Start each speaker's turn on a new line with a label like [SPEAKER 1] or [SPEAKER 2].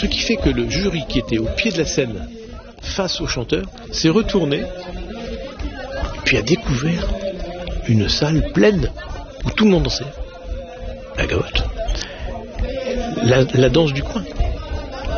[SPEAKER 1] Ce qui fait que le jury qui était au pied de la scène face au chanteur s'est retourné puis a découvert une salle pleine où tout le monde dansait. La gavotte. La danse du coin.